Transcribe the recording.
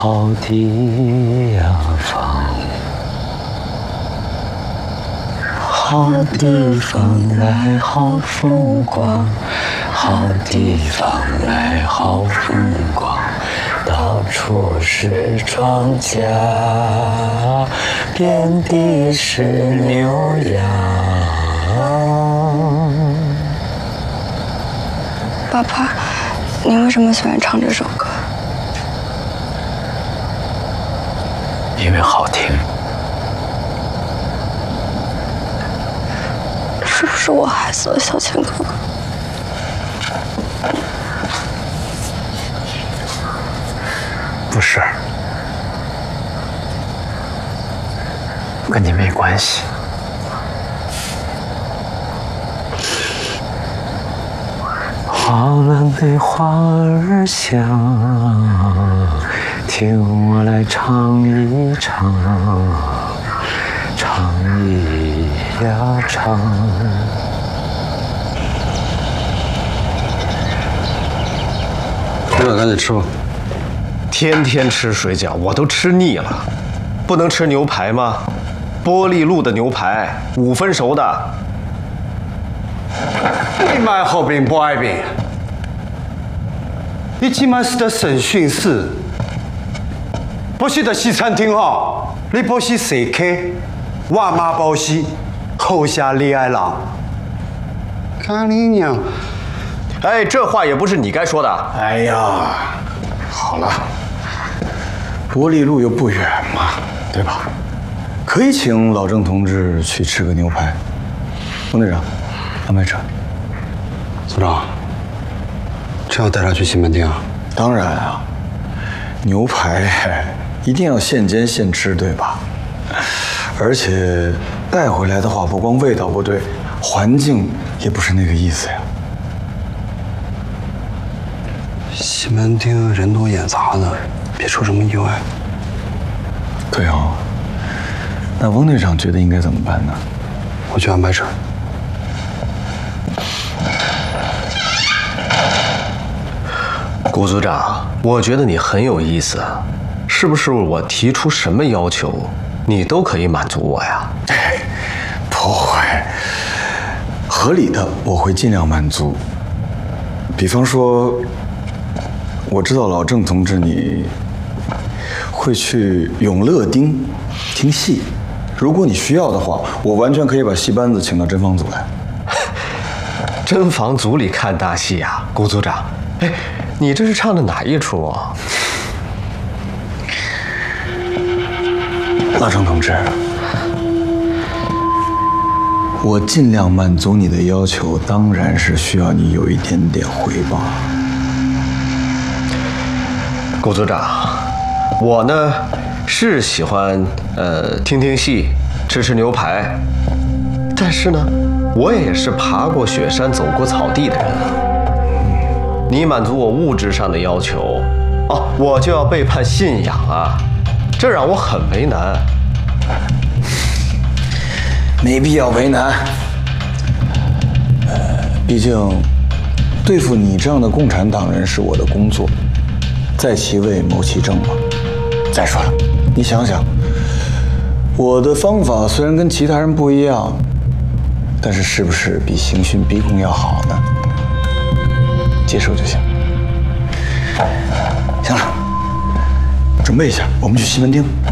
好地方，好地方来好风光，好地方来好风光，到处是庄稼，遍地是牛羊。 爸爸，你为什么喜欢唱这首歌？ 因为好听。 是不是我害死了小千哥哥？ 不是，跟你没关系。花篮里花儿香，听我来唱一唱，唱一呀唱。 水饺赶紧吃吧。天天吃水饺，我都吃腻了。不能吃牛排吗？玻璃路的牛排，5分熟的。 你买好饼不爱饼？你今晚是在审讯室，不是在西餐厅哈？你不是社客，我妈不是后下恋爱了。看你娘！ 哎，这话也不是你该说的。 哎呀，好了，玻璃路又不远嘛，对吧？可以请老郑同志去吃个牛排。翁队长，安排车。组长，真要带他去西门町啊？当然啊，牛排一定要现煎现吃，对吧？而且带回来的话，不光味道不对，环境也不是那个意思呀。西门町人多眼杂的，别出什么意外。对哦，那翁队长觉得应该怎么办呢？我去安排车。 谷组长，我觉得你很有意思，是不是我提出什么要求，你都可以满足我呀？ 不会，合理的我会尽量满足。比方说，我知道老郑同志你会去永乐町听戏，如果你需要的话，我完全可以把戏班子请到侦房组来。 侦房组里看大戏呀，谷组长。哎，你这是唱的哪一出啊？ 老郑同志，我尽量满足你的要求，当然是需要你有一点点回报。 谷组长，我呢是喜欢听听戏，吃吃牛排，但是呢，我也是爬过雪山、走过草地的人啊。你满足我物质上的要求，哦，我就要背叛信仰啊，这让我很为难。 没必要为难。毕竟对付你这样的共产党人是我的工作，在其位谋其政嘛。再说了，你想想，我的方法虽然跟其他人不一样，但是是不是比刑讯逼供要好呢？接受就行。行了，准备一下，我们去西门町。